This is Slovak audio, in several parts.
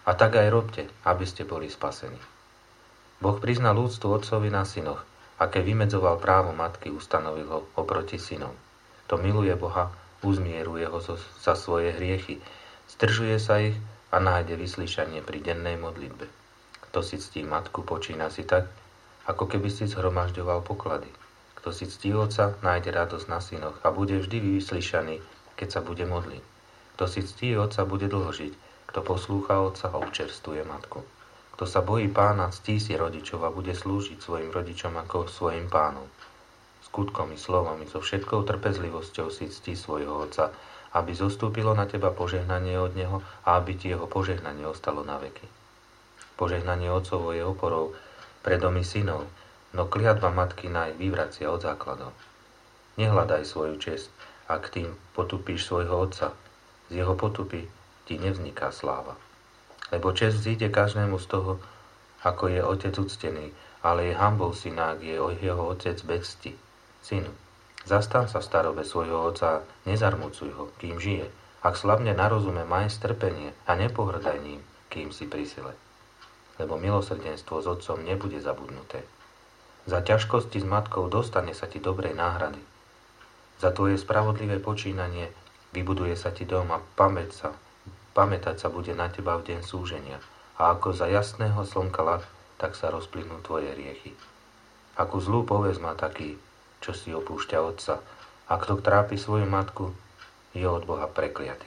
A tak aj robte, aby ste boli spasení. Boh priznal úctu otcovi na synoch, a keď vymedzoval právo matky, ustanovil ho oproti synom. To miluje Boha, uzmieruje ho za svoje hriechy, zdržuje sa ich a nájde vyslyšanie pri dennej modlitbe. Kto si ctí matku, počína si tak, ako keby si zhromažďoval poklady. Kto si ctí otca, nájde radosť na synoch a bude vždy vyslyšaný, keď sa bude modliť. Kto si ctí otca, bude dlho žiť. Kto poslúcha otca, občerstvuje matku. Kto sa bojí pána, ctí si rodičov a bude slúžiť svojim rodičom ako svojim pánom. Skutkom i slovom i so všetkou trpezlivosťou si ctí svojho otca, aby zostúpilo na teba požehnanie od neho a aby ti jeho požehnanie ostalo na veky. Požehnanie otcovo je oporou pre domy synov, no kliatba matky naj vyvracia od základov. Nehľadaj svoju česť, ak tým potupíš svojho otca. Z jeho potupy ti nevzniká sláva. Lebo česť vzíde každému z toho, ako je otec uctený, ale je hanbou syna, ak je jeho otec bez cti. Synu, zastan sa v starobe svojho otca, nezarmucuj ho, kým žije. Ak slabne na rozume, maj strpenie a nepohrdaj ním, kým si pri sile. Lebo milosrdenstvo s otcom nebude zabudnuté. Za ťažkosti s matkou dostane sa ti dobrej náhrady. Za tvoje spravodlivé počínanie vybuduje sa ti dom a pamätať sa bude na teba v deň súženia. A ako za jasného slnka ľad, tak sa rozplynú tvoje hriechy. Akú zlú povesť má taký, čo si opúšťa otca, a kto trápi svoju matku, je od Boha prekliatý.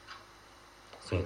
Synu,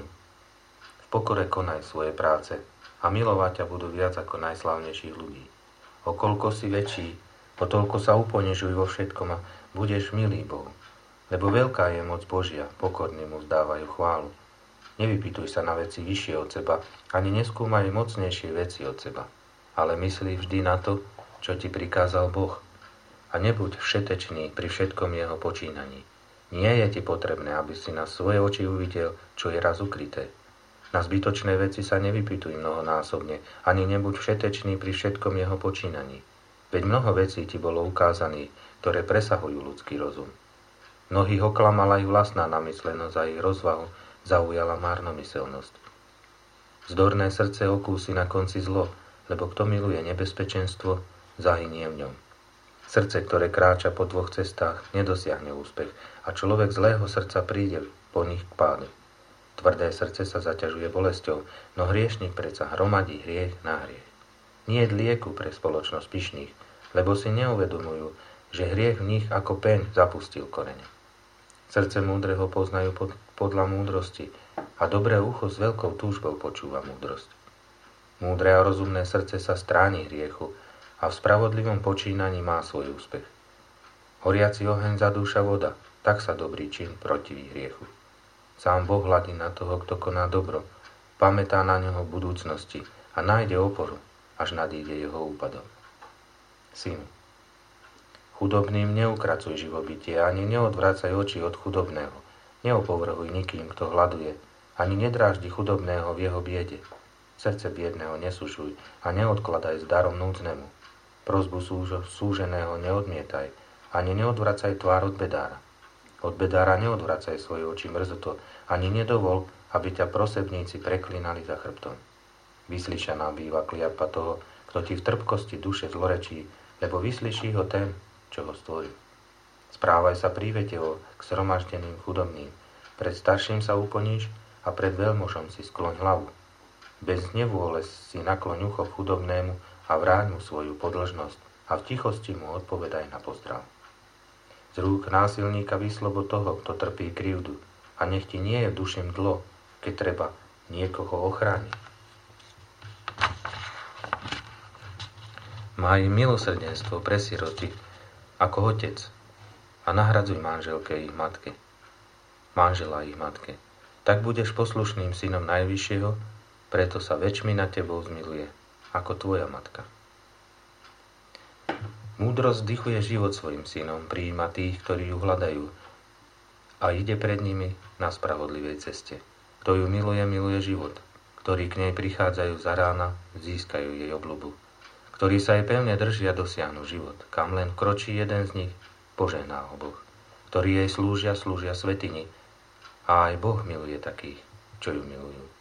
v pokore konaj svoje práce a milovať ťa budú viac ako najslávnejších ľudí. O koľko si väčší, o toľko sa uponižuj vo všetkom a budeš milý Bohu. Lebo veľká je moc Božia, pokorní mu vzdávajú chválu. Nevypýtuj sa na veci vyššie od seba, ani neskúmaj mocnejšie veci od seba, ale myslí vždy na to, čo ti prikázal Boh. A nebuď všetečný pri všetkom jeho počínaní. Nie je ti potrebné, aby si na svoje oči uvidel, čo je raz ukryté. Na zbytočné veci sa nevypýtuj mnohonásobne, ani nebuď všetečný pri všetkom jeho počínaní. Veď mnoho vecí ti bolo ukázaných, ktoré presahujú ľudský rozum. Mnohých oklamala ich vlastná namyslenosť a ich rozvahu zaujala márnomyselnosť. Vzdorné srdce okúsi na konci zlo, lebo kto miluje nebezpečenstvo, zahynie v ňom. Srdce, ktoré kráča po dvoch cestách, nedosiahne úspech a človek zlého srdca príde po nich k pádu. Tvrdé srdce sa zaťažuje bolesťou, no hriešnik predsa hromadí hriech na hriech. Nie je lieku pre spoločnosť pyšných, lebo si neuvedomujú, že hriech v nich ako peň zapustil korene. Srdce múdreho poznajú podľa múdrosti a dobré ucho s veľkou túžbou počúva múdrosť. Múdre a rozumné srdce sa stráni hriechu a v spravodlivom počínaní má svoj úspech. Horiaci oheň zadúša voda, tak sa dobrý čin protiví hriechu. Sám Boh hladí na toho, kto koná dobro, pamätá na neho v budúcnosti a nájde oporu, až nadíde jeho úpadom. Synu, chudobným neukracuj živobytie, ani neodvracaj oči od chudobného. Neopovrhuj nikým, kto hladuje, ani nedráždi chudobného v jeho biede. Srdce biedného nesušuj a neodkladaj s darom núdznemu. Prosbu súženého neodmietaj, ani neodvracaj tvár od bedára. Od bedára neodvracaj svoje oči mrzoto, ani nedovol, aby ťa prosebníci preklinali za chrbtom. Vyslyšaná býva kliatba toho, kto ti v trpkosti duše zlorečí, lebo vyslyší ho ten, čo ho stvoril. Správaj sa prívetevo k zhromaždeným chudobným. Pred starším sa uponíš a pred veľmožom si skloň hlavu. Bez nevôle si nakloň ucho chudobnému a vráť mu svoju podlžnosť a v tichosti mu odpovedaj na pozdrav. Z rúk násilníka vyslobod toho, kto trpí krivdu, a nech ti nie je v duši mdlo, keď treba niekoho ochrániť. Maj milosrdenstvo pre siroty ako otec a nahradzuj manželke ich matke, manžela ich matke. Tak budeš poslušným synom Najvyššieho, preto sa väčšmi nad tebou zmiluje ako tvoja matka. Múdrosť vdychuje život svojim synom, prijíma tých, ktorí ju hľadajú a ide pred nimi na spravodlivej ceste. Kto ju miluje, miluje život. Ktorí k nej prichádzajú za rána, získajú jej obľubu. Ktorí sa jej pevne držia, dosiahnu život. Kam len kročí jeden z nich, požehná ho Boh. Ktorí jej slúžia, slúžia svätyni. A aj Boh miluje takých, čo ju milujú.